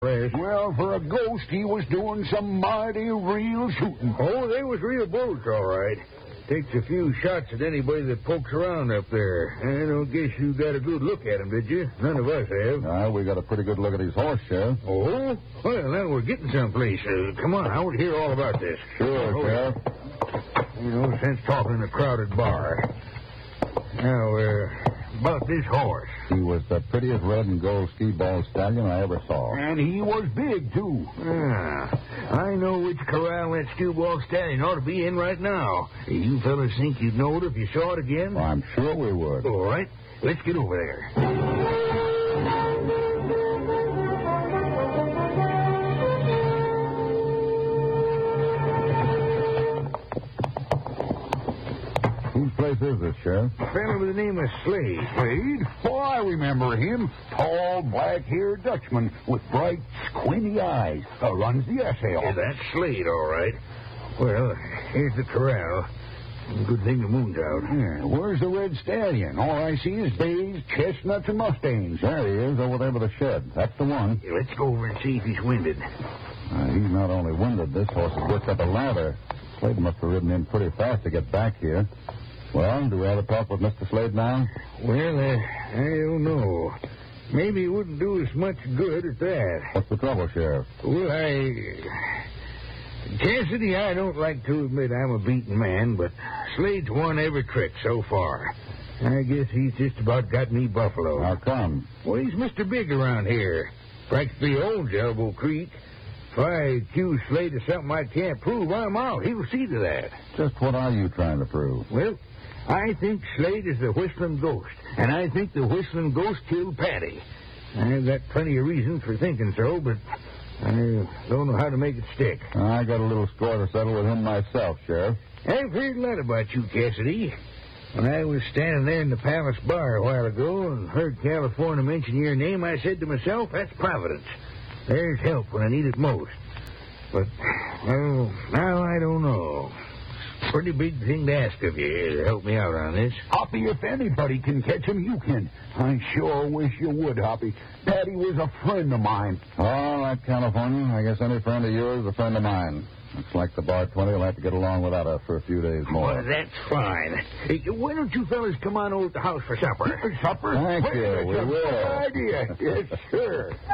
Well, for a ghost, he was doing some mighty real shooting. Oh, they was real bullets, all right. Takes a few shots at anybody that pokes around up there. I don't guess you got a good look at him, did you? None of us have. We got a pretty good look at his horse, Sheriff. Oh? Well, now we're getting someplace. Come on, I want to hear all about this. Sure, Sheriff. No sense talking in a crowded bar. Now, about this horse. He was the prettiest red and gold skee-ball stallion I ever saw. And he was big, too. I know which corral that skee-ball stallion ought to be in right now. You fellas think you'd know it if you saw it again? Well, I'm sure we would. All right, let's get over there. Whose place is this, Sheriff? A fellow with the name of Slade. Slade? Oh, I remember him. Tall, black-haired Dutchman with bright, squinty eyes. Runs the SL. Yeah, that's Slade, all right. Well, here's the corral. Good thing the moon's out. Yeah, where's the red stallion? All I see is bays, chestnuts, and mustangs. There he is, over there by the shed. That's the one. Yeah, let's go over and see if he's winded. He's not only winded. This horse has worked up a lather. Slade must have ridden in pretty fast to get back here. Well, do we have a talk with Mr. Slade now? Well, I don't know. Maybe it wouldn't do us much good at that. What's the trouble, Sheriff? Well, Cassidy, I don't like to admit I'm a beaten man, but Slade's won every trick so far. I guess he's just about got me buffalo. How come? Well, he's Mr. Big around here. Practically owns Elbow Creek. If I accuse Slade of something I can't prove, I'm out. He'll see to that. Just what are you trying to prove? Well, I think Slade is the Whistling Ghost, and I think the Whistling Ghost killed Patty. I've got plenty of reasons for thinking so, but I don't know how to make it stick. I got a little score to settle with him myself, Sheriff. I've heard a lot about you, Cassidy. When I was standing there in the Palace Bar a while ago and heard California mention your name, I said to myself, that's Providence. There's help when I need it most. But, well, now I don't know. Pretty big thing to ask of you to help me out on this. Hoppy, if anybody can catch him, you can. I sure wish you would, Hoppy. Patty was a friend of mine. All right, California. I guess any friend of yours is a friend of mine. Looks like the Bar 20 will have to get along without us for a few days more. Well, that's fine. Hey, why don't you fellas come on over to the house for supper? Supper? Thank you. We will. Good idea. Yes, sure.